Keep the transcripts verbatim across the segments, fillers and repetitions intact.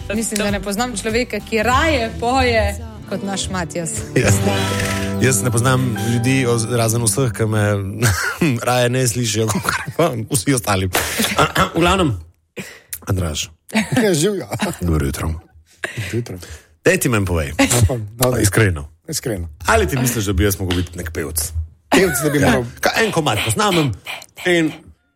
Mislim, da ne poznam človeka, ki raje poje kot naš Matjas. Jaz, jaz ne poznam ljudi, razen vseh, ki me raje ne slišijo, kot vsi ostali. V glavnem, Andraž. Ja, živja. Dobro jutro. Jutro. Daj ti meni povej. No, no, Iskreno. Iskreno. Ali ti misliš, da bi jaz mogel biti nek pevc? Pevc, da bi Ja. moral... Ka- En komad posnamem in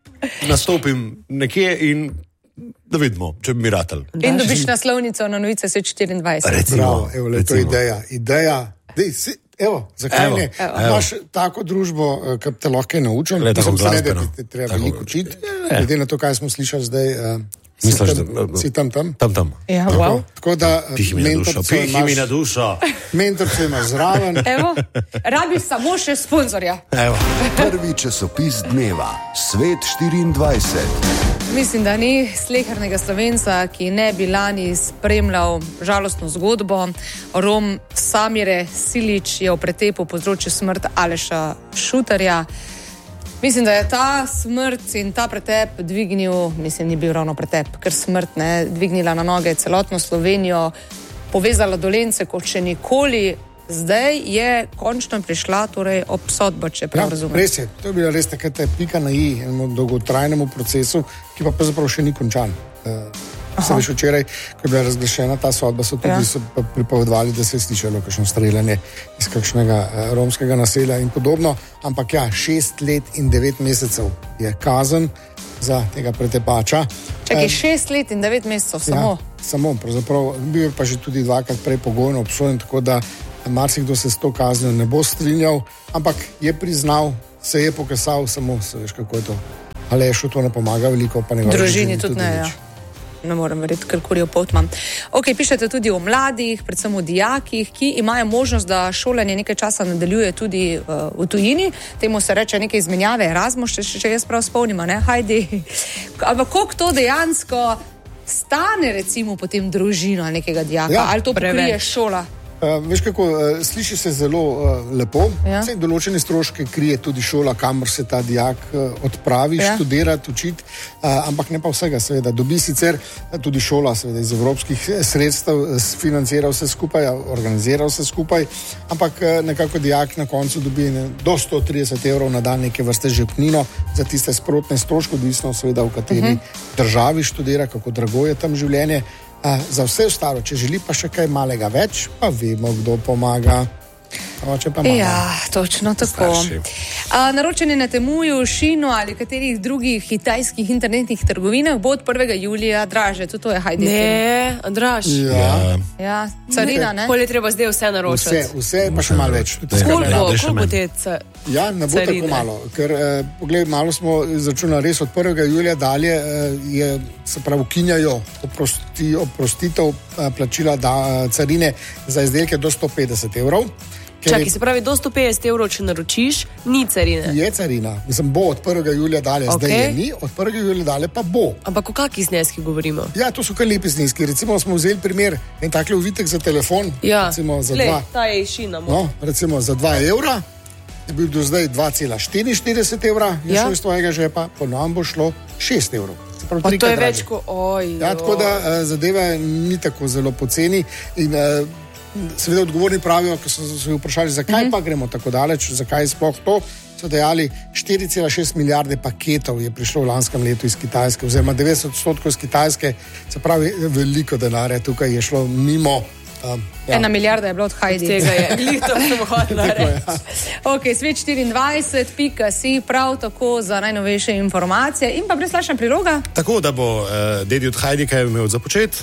nastopim nekje in da vidimo, če bi mi ratal. In dobiš naslovnico na Novice Svet štiriindvajset. Recimo. Bravo, evo, le, to je recimo. ideja. Ideja. Dej, si, evo, zakaj Evo, ne? evo. Imaš tako družbo, ki te lahko kaj naučim. Le, tako Mislim, se ne, da glasbeno. ti te treba Tako- veliko učiti. Glede na to, kaj smo slišali zdaj. Uh, si, Misliš, tam, da- si tam tam? Tam, tam. Ja, Tako, wow. tako da Pihi mi na dušo, mentorco pihi mi na imaš, dušo. mentorco imaš zraven. Evo, rabi samo še sponzorja. Evo. Prvi časopis dneva, Svet štiriindvajset. Mislim, da ni slehernega Slovenca, ki ne bi lani spremljal žalostno zgodbo. Rom Samire Silić je v pretepu povzročil smrt Aleša Šutarja. Mislim, da je ta smrt in ta pretep dvignil, mislim, ni bil ravno pretep, ker smrt ne, dvignila na noge celotno Slovenijo, povezala Dolence kot še nikoli. Zdaj je končno prišla torej obsodba, če prav Ja, razumem. res je, to je bila res takrat pika na i enemu dolgotrajnemu procesu, ki pa pravzaprav še ni končan. Uh, Se veš, včeraj, ko je bila razglašena ta sodba, so tudi Ja. so pa pripovedovali, da se je slišalo kakšno streljanje iz kakšnega uh, romskega naselja in podobno. Ampak ja, šest let in devet mesecev je kazen za tega pretepača. Čakaj, Eh, šest let in devet mesecev samo. Ja, samo, pravzaprav bil je pa že tudi dvakrat prej pogojno obsojen, tako da marsikdo se s to kaznijo ne bo strinjal, ampak je priznal, se je pokasal, samo se veš, kako je to. Alešu to ne pomaga veliko, pa njegovi Družini tudi ne, nič. ja. Ne morem verjeti, ker kurijo pot imam. Ok, pišete tudi o mladih, predvsem o dijakih, ki imajo možnost, da šolanje nekaj časa nadaljuje tudi uh, v tujini. Temu se reče neke izmenjave, Erasmus, če, če jaz prav spomnim, ne, hajdi. Ampak koliko to dejansko stane recimo potem družino nekega dijaka? Ja, Ali to pokrije preveč. šola? Uh, veš kako, uh, sliši se zelo uh, lepo. Ja. Saj določene stroške krije tudi šola, kamor se ta dijak uh, odpravi, Ja. študirati, učiti, uh, ampak ne pa vsega, seveda. Dobi sicer uh, tudi šola, seveda iz evropskih eh, sredstev, uh, financira vse skupaj, uh, organizira vse skupaj, ampak uh, nekako dijak na koncu dobi ne, do sto trideset evrov na dan neke vrste žepnino za tiste sprotne stroške, odvisno seveda v kateri uh -huh. državi študira, kako drago je tam življenje. Uh, za vse ostalo, če želi pa še kaj malega več, pa vemo, kdo pomaga. Oče pa mama. Ja, točno tako. Starši. A, naročanje na Temuju, Šinu ali katerih drugih kitajskih internetnih trgovinah bo od prvega julija draže. Tudi to je hajdi. Ne, Andraž. Ja, Ja, carina, ne? Pol je treba zdaj vse naročati. vse, vse pa še malo več. Tudi Ne. Koliko, Ja, koliko še bo manj. te ca- Ja, ne bo carine? tako malo, ker eh, poglej, malo smo izračunali, res od prvega julija dalje eh, je, se pravi, ukinjajo oprosti, oprostitev eh, plačila da, eh, carine za izdelke do sto petdeset evrov. ker Čakaj, je- se pravi, do sto petdeset evrov, če naročiš, ni carine. Je carina, mislim, bo od prvega julija dalje, okay. Zdaj Okej. je ni, od prvega julija dalje pa bo. Ampak o kakih zneskih govorimo? Ja, to so kar lepi zneski. Recimo smo vzeli primer, en takle uvitek za telefon, Ja, recimo za Glej, dva, ta je išina. no, recimo za dva evra, je bil do zdaj dva cela štiriinštirideset evra, je Ja. šlo iz tvojega žepa, po novem bo šlo šest evrov. Se pravi, Pa to trikrat je več dražje. kot oj. Ja, tako da uh, zadeva ni tako zelo poceni. In, uh, seveda, odgovorni pravijo, ko so se vprašali, zakaj uh -huh. pa gremo tako daleč, zakaj sploh to. So dejali, štiri cela šest milijarde paketov je prišlo v lanskem letu iz Kitajske, oziroma devetdeset odstotkov iz Kitajske, se pravi, veliko denarja tukaj je šlo mimo. Um, ja. Ena milijarda je bilo od hajdi. Tega je. Glih to sem hotela reči. Ok, svet štiriindvajset pika si prav tako za najnovejše informacije in pa brezplačna priloga. Tako da bo uh, dedi od Hajdika imel započet.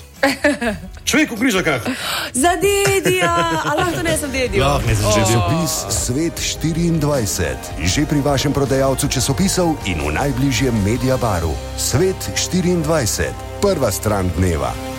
Človek v križakah. Za dedija, ali lahko ne sem dedija? Lahko ne sem že bil. Časopis Svet štiriindvajset. Že pri vašem prodajalcu časopisov in v najbližjem Mediabaru. Svet štiriindvajset. Prva stran dneva.